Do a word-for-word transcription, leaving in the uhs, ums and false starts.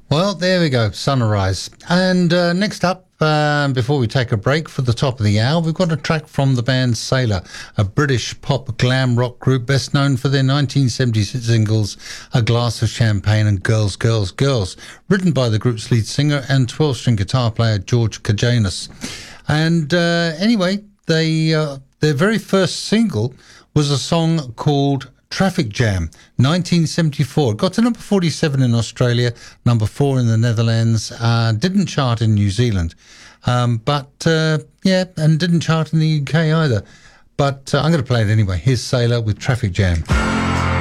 Well, there we go, Sunrise. And uh, next up, um, before we take a break for the top of the hour, we've got a track from the band Sailor, a British pop glam rock group best known for their nineteen seventy-six singles A Glass of Champagne and Girls, Girls, Girls, written by the group's lead singer and twelve-string guitar player George Kajanis. And uh, anyway, they uh, their very first single was a song called Traffic Jam, nineteen seventy-four. Got to number forty-seven in Australia, number four in the Netherlands, uh, didn't chart in New Zealand, um, but uh, yeah, and didn't chart in the U K either. But uh, I'm going to play it anyway. Here's Sailor with Traffic Jam.